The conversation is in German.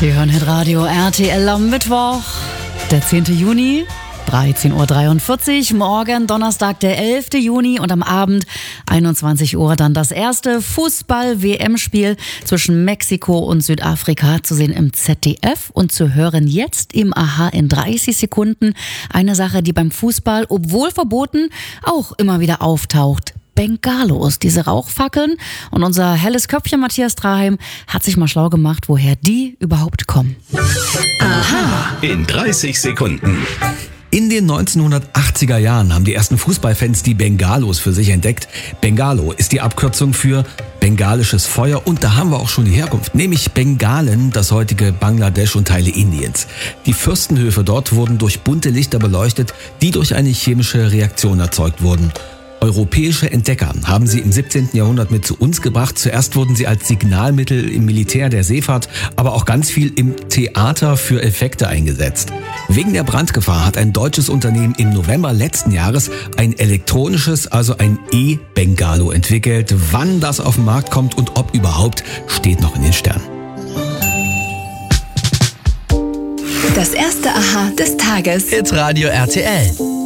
Sie hören Hitradio RTL am Mittwoch, der 10. Juni, 13.43 Uhr, morgen Donnerstag, der 11. Juni und am Abend 21 Uhr dann das erste Fußball-WM-Spiel zwischen Mexiko und Südafrika zu sehen im ZDF und zu hören jetzt im Aha in 30 Sekunden. Eine Sache, die beim Fußball, obwohl verboten, auch immer wieder auftaucht. Bengalos, diese Rauchfackeln. Und unser helles Köpfchen Matthias Traheim hat sich mal schlau gemacht, woher die überhaupt kommen. Aha in 30 Sekunden. In den 1980er Jahren haben die ersten Fußballfans die Bengalos für sich entdeckt. Bengalo ist die Abkürzung für bengalisches Feuer und da haben wir auch schon die Herkunft, nämlich Bengalen, das heutige Bangladesch und Teile Indiens. Die Fürstenhöfe dort wurden durch bunte Lichter beleuchtet, die durch eine chemische Reaktion erzeugt wurden. Europäische Entdecker haben sie im 17. Jahrhundert mit zu uns gebracht. Zuerst wurden sie als Signalmittel im Militär der Seefahrt, aber auch ganz viel im Theater für Effekte eingesetzt. Wegen der Brandgefahr hat ein deutsches Unternehmen im November letzten Jahres ein elektronisches, also ein E-Bengalo entwickelt. Wann das auf den Markt kommt und ob überhaupt, steht noch in den Sternen. Das erste Aha des Tages. Hitradio RTL.